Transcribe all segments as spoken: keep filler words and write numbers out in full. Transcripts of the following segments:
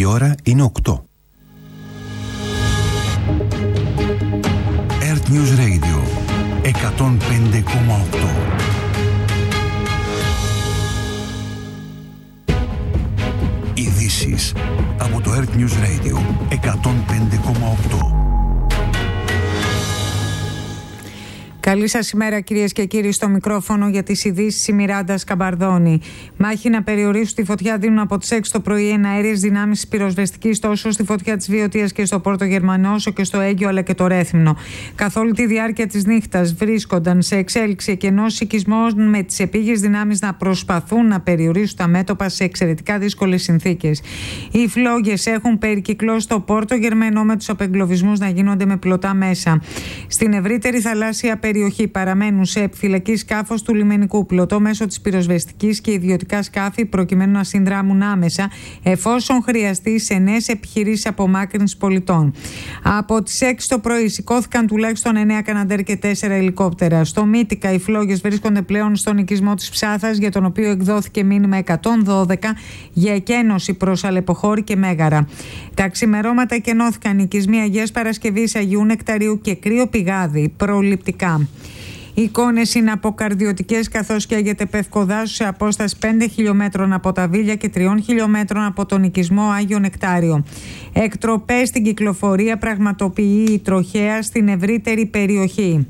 Η ώρα είναι οκτώ. Earth News Radio εκατόν πέντε κόμμα οκτώ. Ειδήσεις από το Earth News Radio εκατόν πέντε κόμμα οκτώ. Καλή σας ημέρα, κυρίες και κύριοι, στο μικρόφωνο για τις ειδήσεις η Μιράντα Σκαμπαρδόνη. Μάχη να περιορίσουν τη φωτιά δίνουν από τις έξι το πρωί εναέριες δυνάμεις της πυροσβεστικής τόσο στη φωτιά της Βιωτίας και στο Πόρτο Γερμανό, όσο και στο Αίγιο αλλά και το Ρέθυμνο. Καθ' όλη τη διάρκεια της νύχτας βρίσκονταν σε εξέλιξη εκενός οικισμός με τις επίγειες δυνάμεις να προσπαθούν να περιορίσουν τα μέτωπα σε εξαιρετικά δύσκολες συνθήκες. Οι φλόγες έχουν περικυκλώσει το Πόρτο Γερμανό με τους απεγκλωβισμούς να γίνονται με πλωτά μέσα. Στην ευρύτερη θαλάσσια περιοχή παραμένουν σε επιφυλακή σκάφος του λιμενικού, πλωτό μέσω της πυροσβεστικής και ιδιωτικά σκάφη προκειμένου να συνδράμουν άμεσα εφόσον χρειαστεί σε νέες επιχειρήσεις απομάκρυνσης πολιτών. Από τις έξι το πρωί σηκώθηκαν τουλάχιστον εννέα Καναντέρ και τέσσερα ελικόπτερα. Στο Μύτικα οι φλόγες βρίσκονται πλέον στον οικισμό της Ψάθας, για τον οποίο εκδόθηκε μήνυμα εκατόν δώδεκα για εκένωση προς Αλεποχώρη και Μέγαρα. Τα ξημερώματα εκενώθηκαν οικισμοί Αγίας Παρασκευής, Αγίου Νεκταρίου και Κρύο Πηγάδι προληπτικά. Οι εικόνες είναι αποκαρδιωτικές, καθώς καίγεται Πευκοδάσου σε απόσταση πέντε χιλιόμετρων από τα Βίλια και τριών χιλιόμετρων από τον οικισμό Άγιο Νεκτάριο. Εκτροπές στην κυκλοφορία πραγματοποιεί η τροχέα στην ευρύτερη περιοχή.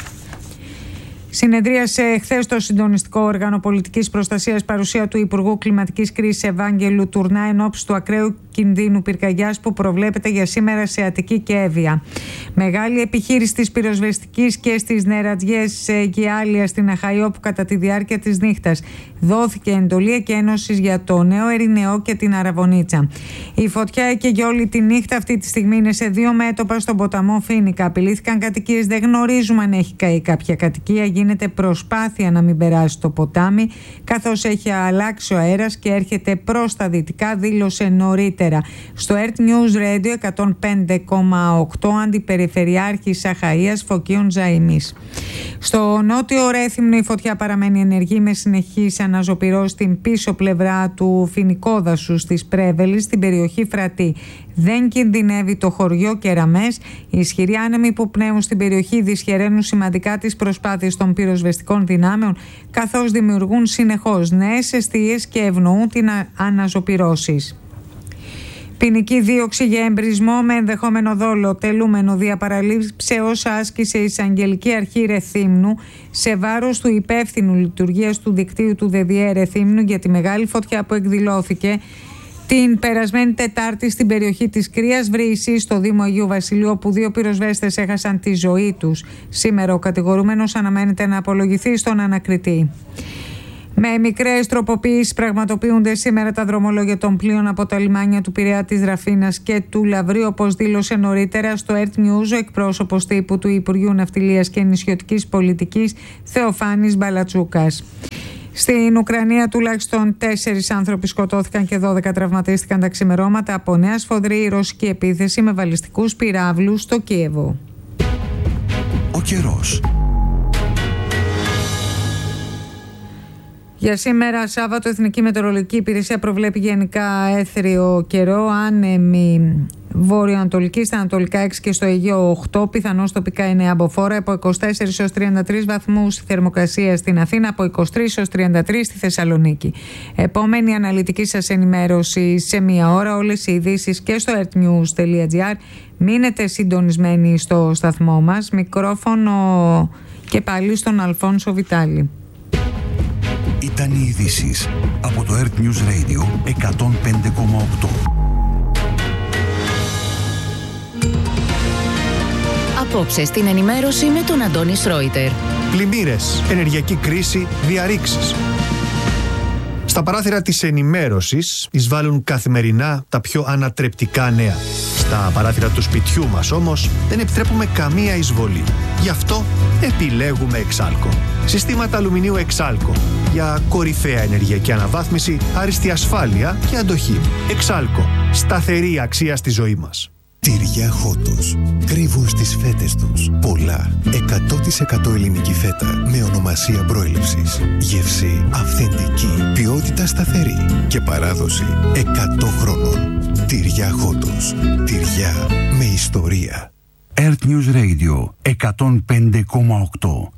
Συνεδρίασε χθες το συντονιστικό όργανο πολιτικής προστασίας παρουσία του Υπουργού Κλιματικής Κρίσης Ευάγγελου Τουρνά εν ώψη του ακραίου κινδύνου πυρκαγιάς που προβλέπεται για σήμερα σε Αττική και Εύβοια. Μεγάλη επιχείρηση της πυροσβεστικής και στις νερατζιές Γυάλια στην Αχαϊό, που κατά τη διάρκεια της νύχτας δόθηκε εντολή εκένωσης για το Νέο Ερηνεό και την Αραβωνίτσα. Η φωτιά έκαιγε όλη τη νύχτα, αυτή τη στιγμή είναι σε δύο μέτωπα στον ποταμό Φίνικα. Απειλήθηκαν κατοικίες, δεν γνωρίζουμε αν έχει καεί κάποια κατοικία. Γίνεται προσπάθεια να μην περάσει το ποτάμι, καθώς έχει αλλάξει ο αέρας και έρχεται προς τα δυτικά, δήλωσε νωρίτερα στο Earth News Radio εκατόν πέντε κόμμα οκτώ Αντιπεριφερειάρχης Αχαΐας Φωκίων Ζαΐμης. Στο νότιο Ρέθυμνο η φωτιά παραμένει ενεργή με συνεχείς αναζωπυρώσεις στην πίσω πλευρά του φοινικόδασους της Πρέβελης, στην περιοχή Φρατή. Δεν κινδυνεύει το χωριό Κεραμές. Οι ισχυροί άνεμοι που πνέουν στην περιοχή δυσχεραίνουν σημαντικά τις προσπάθειες των πυροσβεστικών δυνάμεων, καθώς δημιουργούν συνεχώς νέες εστίες και ευνοούν την αναζωπυρώσεις. Ποινική δίωξη για εμπρισμό με ενδεχόμενο δόλο τελούμενο διαπαραλήψεως άσκησε η Εισαγγελική Αρχή Ρεθύμνου σε βάρος του υπεύθυνου λειτουργίας του δικτύου του ΔΕΔΙΕ Ρεθύμνου για τη μεγάλη φωτιά που εκδηλώθηκε την περασμένη Τετάρτη στην περιοχή της Κρίας Βρύσης, στο Δήμο Αγίου Βασιλείου, όπου δύο πυροσβέστες έχασαν τη ζωή τους. Σήμερα ο κατηγορούμενος αναμένεται να απολογηθεί στον ανακριτή. Με μικρές τροποποιήσεις πραγματοποιούνται σήμερα τα δρομολόγια των πλοίων από τα λιμάνια του Πειραιά, της Ραφίνας και του Λαβρίου, όπως δήλωσε νωρίτερα στο Earth News ο εκπρόσωπος τύπου του Υπουργείου Ναυτιλίας και Νησιωτικής Πολιτικής Θεοφάνης Μπαλατσούκας. Στην Ουκρανία τουλάχιστον τέσσερις άνθρωποι σκοτώθηκαν και δώδεκα τραυματίστηκαν τα ξημερώματα από νέα σφοδρή ρωσική επίθεση με βαλιστικούς πυράβλους στο Κίεβο. Ο καιρός. Για σήμερα Σάββατο, η Εθνική Μετεωρολογική Υπηρεσία προβλέπει γενικά έθριο καιρό, άνεμη βορειοανατολική στα ανατολικά έξι και στο Αιγαίο οκτώ, πιθανώς τοπικά εννέα αμποφόρα, από είκοσι τέσσερις έως τριάντα τρεις βαθμούς θερμοκρασία στην Αθήνα, από είκοσι τρεις έως τριάντα τρεις στη Θεσσαλονίκη. Επόμενη αναλυτική σας ενημέρωση σε μία ώρα, όλες οι ειδήσεις και στο earthnews.gr. Μείνετε συντονισμένοι στο σταθμό μας. Μικρόφωνο και πάλι στον Αλφόνσο Βιτάλη. Ήταν οι ειδήσεις από το Earth News Radio εκατόν πέντε κόμμα οκτώ. Απόψε στην ενημέρωση με τον Αντώνη Σρόιτερ. Πλημμύρες, ενεργειακή κρίση, διαρρήξεις. Στα παράθυρα της ενημέρωσης εισβάλλουν καθημερινά τα πιο ανατρεπτικά νέα. Στα παράθυρα του σπιτιού μας όμως δεν επιτρέπουμε καμία εισβολή. Γι' αυτό επιλέγουμε Εξάλκο. Συστήματα αλουμινίου Εξάλκο για κορυφαία ενεργειακή αναβάθμιση, άριστη ασφάλεια και αντοχή. Εξάλκο. Σταθερή αξία στη ζωή μας. Τυριά Χότος. Κρύβουν στις φέτες τους πολλά. εκατό τοις εκατό ελληνική φέτα με ονομασία προέλευσης. Γεύση αυθεντική. Ποιότητα σταθερή. Και παράδοση εκατό χρόνων. Τυριά τυριά Χότος. Τυριά με ιστορία. Earth News Radio εκατόν πέντε κόμμα οκτώ.